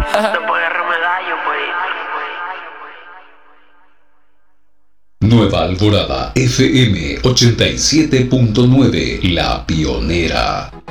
Después de remedallo, pues. Nueva Alborada FM 87.9, La Pionera.